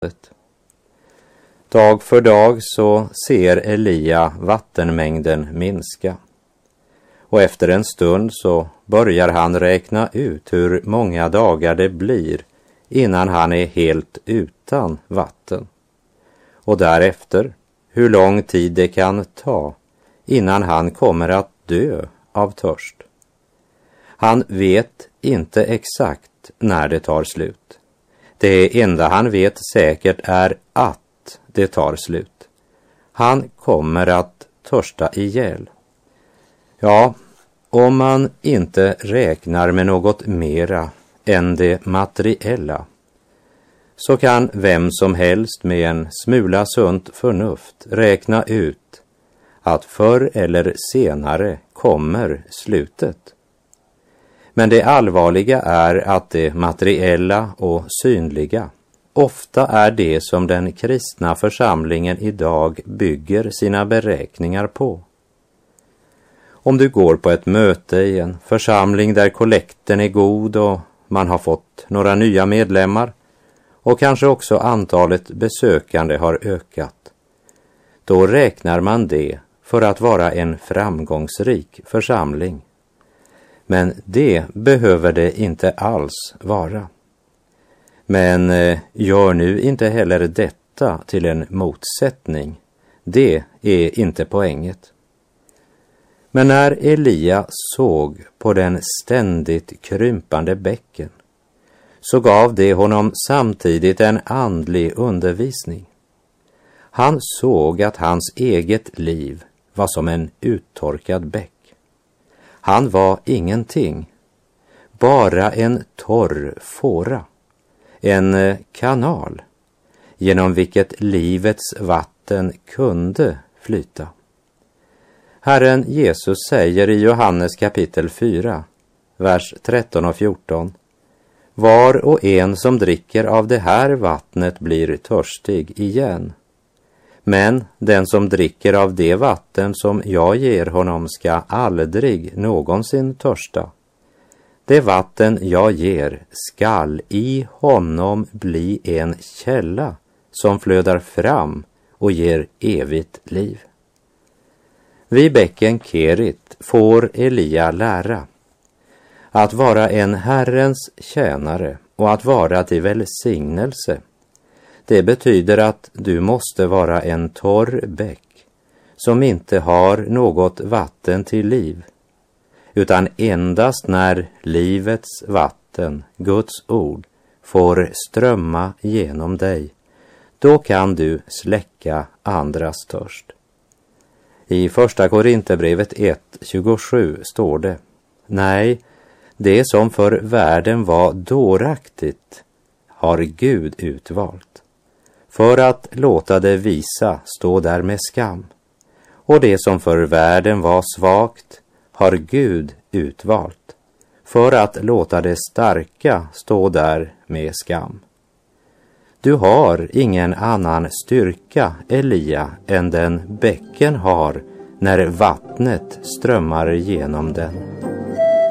Dag för dag så ser Elia vattenmängden minska. Och efter en stund så börjar han räkna ut hur många dagar det blir innan han är helt utan vatten. Och därefter hur lång tid det kan ta innan han kommer att dö av törst. Han vet inte exakt när det tar slut. Det enda han vet säkert är att det tar slut. Han kommer att törsta ihjäl. Ja, om man inte räknar med något mera än det materiella, så kan vem som helst med en smula sunt förnuft räkna ut att förr eller senare kommer slutet. Men det allvarliga är att det materiella och synliga ofta är det som den kristna församlingen idag bygger sina beräkningar på. Om du går på ett möte i en församling där kollekten är god och man har fått några nya medlemmar och kanske också antalet besökande har ökat, då räknar man det för att vara en framgångsrik församling. Men det behöver det inte alls vara. Men gör nu inte heller detta till en motsättning. Det är inte poänget. Men när Elia såg på den ständigt krympande bäcken, så gav det honom samtidigt en andlig undervisning. Han såg att hans eget liv var som en uttorkad bäck. Han var ingenting, bara en torr fåra, en kanal genom vilket livets vatten kunde flyta. Herren Jesus säger i Johannes kapitel 4, vers 13 och 14: var och en som dricker av det här vattnet blir törstig igen. Men den som dricker av det vatten som jag ger honom ska aldrig någonsin törsta. Det vatten jag ger skall i honom bli en källa som flödar fram och ger evigt liv. Vid bäcken Kerit får Elia lära att vara en Herrens tjänare och att vara till välsignelse. Det betyder att du måste vara en torr bäck som inte har något vatten till liv, utan endast när livets vatten, Guds ord, får strömma genom dig, då kan du släcka andras törst. I första Korinthierbrevet 1:27 står det: nej, det som för världen var dåraktigt har Gud utvalt, för att låta det visa stå där med skam. Och det som för världen var svagt har Gud utvalt, för att låta det starka stå där med skam. Du har ingen annan styrka, Elia, än den bäcken har när vattnet strömmar genom den.